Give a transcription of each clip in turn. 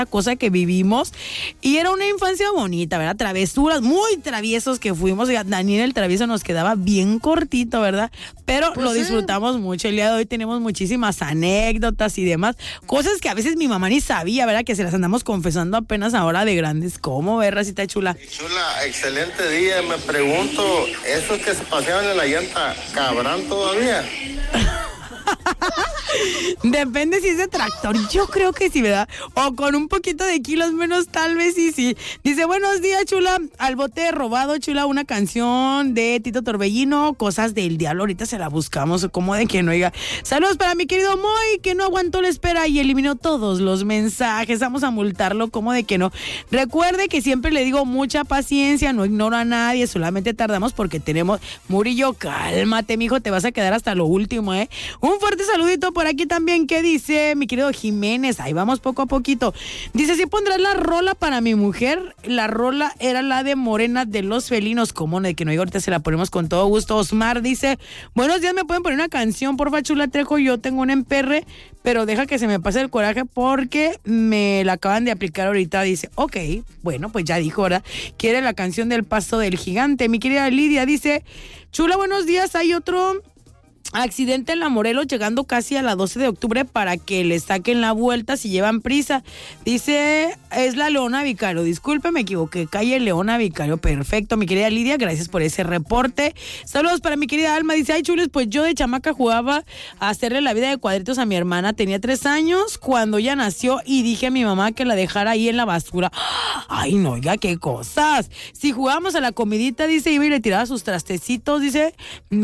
cosa que vivimos y era una infancia bonita, ¿verdad? Travesuras, muy traviesos que fuimos. Daniel el travieso nos quedaba bien cortito, ¿verdad? Pero pues lo disfrutamos mucho. El día de hoy tenemos muchísimas anécdotas y demás, cosas que a veces mi mamá ni sabía, ¿verdad? Que se las andamos confesando apenas ahora de grandes. ¿Cómo ves, racita chula? Chula, excelente día. Me pregunto, ¿esos que se paseaban en la llanta cabrán todavía? Depende si es de tractor, yo creo que sí, ¿verdad? O con un poquito de kilos menos, tal vez sí. Dice, buenos días, chula, al bote robado, chula, una canción de Tito Torbellino, Cosas del Diablo, ahorita se la buscamos, como de que no, oiga. Saludos para mi querido Moy, que no aguantó la espera y eliminó todos los mensajes, vamos a multarlo, como de que no. Recuerde que siempre le digo mucha paciencia, no ignoro a nadie, solamente tardamos porque tenemos... Murillo, cálmate, mijo, te vas a quedar hasta lo último, ¿eh? Un fuerte saludito por aquí también, ¿qué dice mi querido Jiménez? Ahí vamos poco a poquito. Dice, ¿sí pondrás la rola para mi mujer? La rola era la de Morena de los Felinos. ¿Cómo de que no? Y ahorita se la ponemos con todo gusto. Osmar dice, buenos días, ¿me pueden poner una canción? Porfa, chula Trejo, yo tengo un emperre, pero deja que se me pase el coraje porque me la acaban de aplicar ahorita. Dice, ok, bueno, pues ya dijo, ¿verdad? Quiere la canción del Paso del Gigante. Mi querida Lidia dice, chula, buenos días, hay otro... accidente en la Morelos llegando casi a la 12 de octubre para que le saquen la vuelta si llevan prisa. Dice, es la Leona Vicario. Disculpe, me equivoqué. Calle Leona Vicario. Perfecto, mi querida Lidia. Gracias por ese reporte. Saludos para mi querida Alma. Dice, ay, chules, pues yo de chamaca jugaba a hacerle la vida de cuadritos a mi hermana. Tenía 3 años cuando ella nació y dije a mi mamá que la dejara ahí en la basura. Ay, no, oiga, qué cosas. Si jugábamos a la comidita, dice, iba y le tiraba sus trastecitos. Dice,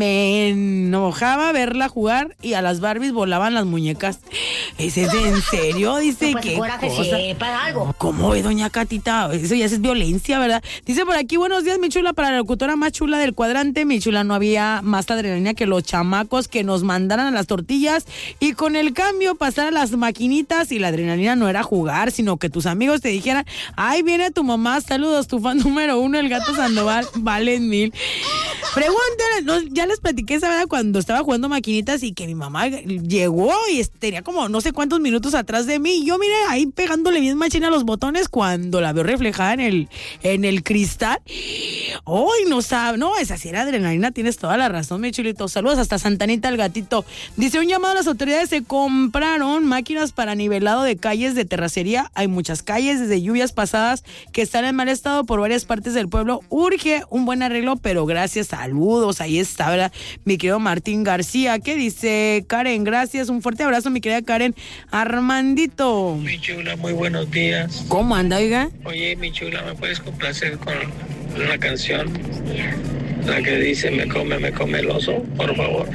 me enojaba verla jugar y a las Barbies volaban las muñecas. ¿Ese es en serio? Dice, pues, qué cosa. Para algo. ¿Cómo ve, doña Catita? Eso ya es violencia, ¿verdad? Dice por aquí, buenos días, mi chula, para la locutora más chula del cuadrante. Mi chula, no había más adrenalina que los chamacos que nos mandaran a las tortillas y con el cambio pasar a las maquinitas, y la adrenalina no era jugar, sino que tus amigos te dijeran, ay, viene tu mamá, saludos, tu fan número 1, el gato Sandoval, valen 1000. Pregúntenle, no, ya les platiqué esa verdad cuando estaba jugando maquinitas y que mi mamá llegó y tenía como no sé cuántos minutos atrás de mí. Y yo, mire, ahí pegándole bien machina a los botones cuando la veo reflejada en el cristal. ¡Ay, no sabe! No, esa sí era adrenalina, tienes toda la razón, mi chulito. Saludos hasta Santanita, el gatito. Dice, un llamado a las autoridades, se compraron máquinas para nivelado de calles de terracería. Hay muchas calles desde lluvias pasadas que están en mal estado por varias partes del pueblo. Urge un buen arreglo, pero gracias, saludos. Ahí está, ¿verdad? Mi querido Martín García. ¿Qué dice Karen? Gracias, un fuerte abrazo, mi querida Karen. Armandito. Mi chula, muy buenos días. ¿Cómo anda, oiga? Oye, mi chula, ¿me puedes complacer con una canción? La que dice, me come el oso, por favor.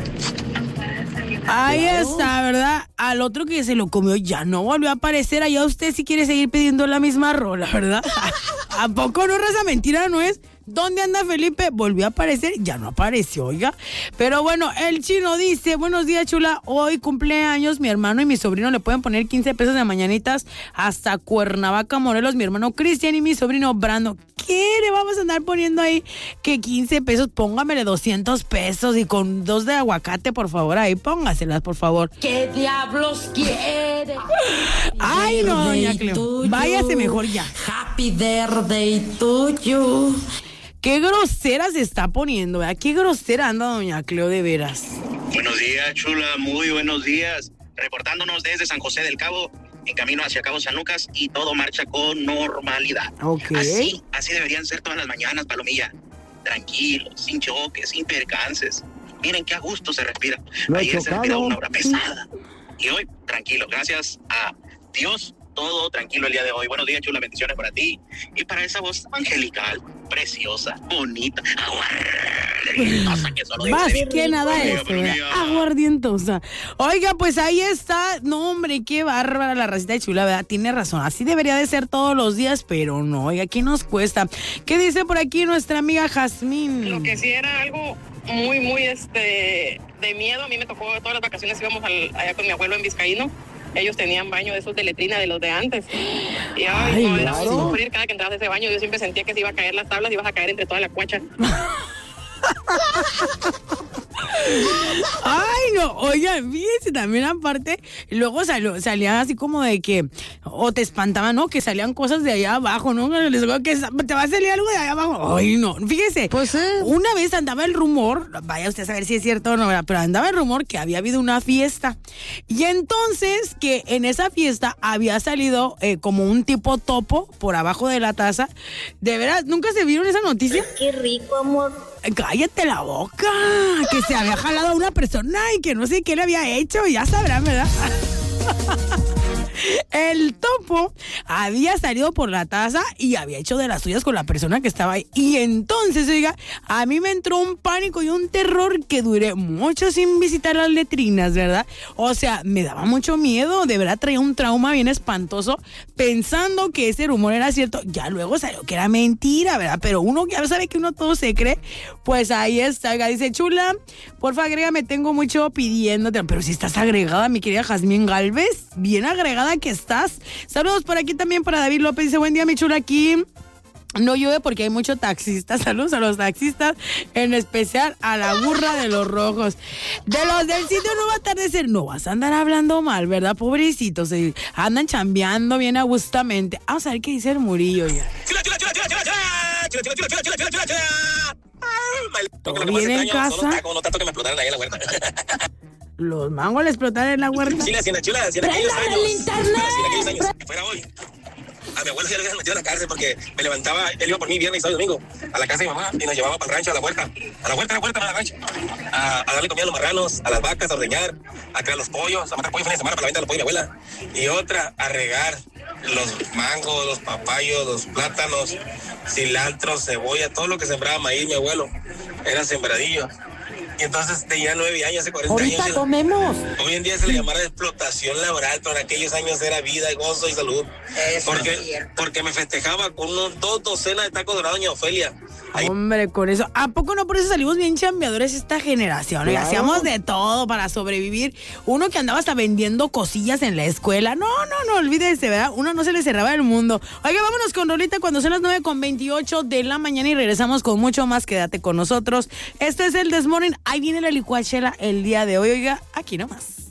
Ahí está, ¿verdad? Al otro que se lo comió ya no volvió a aparecer. Allá usted si quiere seguir pidiendo la misma rola, ¿verdad? ¿A poco no, raza? Mentira, ¿no es? ¿Dónde anda Felipe? Volvió a aparecer, ya no apareció, oiga. Pero bueno, el chino dice, buenos días, chula, hoy cumpleaños mi hermano y mi sobrino, le pueden poner 15 pesos de mañanitas hasta Cuernavaca, Morelos, mi hermano Cristian y mi sobrino Brando. ¿Qué le vamos a andar poniendo ahí? Que 15 pesos, póngamele 200 pesos y con 2 de aguacate, por favor, ahí póngaselas, por favor. ¿Qué diablos quiere? Ay, no, doña Cleo, váyase mejor ya. Happy birthday to you. Qué grosera se está poniendo, ¿verdad? Qué grosera anda doña Cleo, de veras. Buenos días, chula, muy buenos días. Reportándonos desde San José del Cabo, en camino hacia Cabo San Lucas, y todo marcha con normalidad. Ok. Así deberían ser todas las mañanas, Palomilla. Tranquilos, sin choques, sin percances. Miren qué a gusto se respira. Ayer se respiró una hora pesada. Y hoy, tranquilo, gracias a Dios, todo tranquilo el día de hoy. Buenos días, chula, bendiciones para ti y para esa voz angelical, preciosa, bonita, aguardientosa, que solo más dice que nada eso, aguardientosa. Oiga, pues ahí está. No, hombre, qué bárbara la racita de chula, ¿verdad? Tiene razón, así debería de ser todos los días, pero no, oiga, ¿qué nos cuesta? ¿Qué dice por aquí nuestra amiga Jazmín? Lo que sí era algo muy, de miedo. A mí me tocó todas las vacaciones, íbamos allá con mi abuelo en Vizcaíno. Ellos tenían baño de esos de letrina, de los de antes. Y ay, no, era sufrir cada que entrabas a ese baño. Yo siempre sentía que se iba a caer las tablas y ibas a caer entre toda la cuacha. Ay, no, oigan, fíjense también aparte, luego salía así como de que, o te espantaban, ¿no? Que salían cosas de allá abajo, ¿no? Les digo que te va a salir algo de allá abajo. Ay, no, fíjese, Pues una vez andaba el rumor, vaya usted a saber si es cierto o no, ¿verdad? Pero andaba el rumor que había habido una fiesta. Y entonces que en esa fiesta había salido como un tipo topo por abajo de la taza. De veras, ¿nunca se vieron esa noticia? Qué rico, amor. Cállate la boca, que se había jalado a una persona y que no sé qué le había hecho, ya sabrán, ¿verdad? El topo había salido por la taza y había hecho de las suyas con la persona que estaba ahí. Y entonces, oiga, a mí me entró un pánico y un terror que duré mucho sin visitar las letrinas, ¿verdad? O sea, me daba mucho miedo, de verdad traía un trauma bien espantoso pensando que ese rumor era cierto. Ya luego salió que era mentira, ¿verdad? Pero uno ya sabe que uno todo se cree. Pues ahí está, oiga, dice, Chula, porfa, agrégame, tengo mucho pidiéndote. Pero si estás agregada, mi querida Jazmín Galvez, bien agregada que estás. Saludos por aquí también para David López. Dice, buen día, mi Chula, aquí no llueve porque hay mucho taxista. Saludos a los taxistas, en especial a la burra de los rojos. De los del sitio Nuevo Atardecer, no vas a andar hablando mal, ¿verdad? Pobrecitos, andan chambeando bien agustamente. Vamos a ver qué dice el Murillo ya. ¿Todo bien en casa? No tanto que me explotaron ahí en la huerta. Los mangos le explotaron en la huerta. Chula, si en aquellos años, que fuera hoy, a mi abuelo se le habían metido a la cárcel porque me levantaba, él iba por mí viernes y sábado y domingo a la casa de mi mamá y nos llevaba para el rancho, a la huerta, no a la rancho, a darle comida a los marranos, a las vacas, a ordeñar, a crear los pollos, a matar pollos fin de semana para la venta de los pollos de mi abuela, y otra, a regar los mangos, los papayos, los plátanos, cilantro, cebolla, todo lo que sembraba maíz mi abuelo, era sembradillo. Y entonces tenía 9 años, hace 40 Ahorita años. comemos. Hoy en día se le llamara explotación laboral, pero en aquellos años era vida, gozo y salud. Porque me festejaba con 2 docenas de tacos dorados doña Ofelia. Ahí. Hombre, con eso, ¿a poco no por eso salimos bien chambeadores esta generación? Claro. Hacíamos de todo para sobrevivir. Uno que andaba hasta vendiendo cosillas en la escuela. No, olvídese, ¿verdad? Uno no se le cerraba el mundo. Oiga, vámonos con Rolita cuando son las 9:28 de la mañana y regresamos con mucho más. Quédate con nosotros. Este es el This Morning. Ahí viene la licuachela el día de hoy. Oiga, aquí nomás.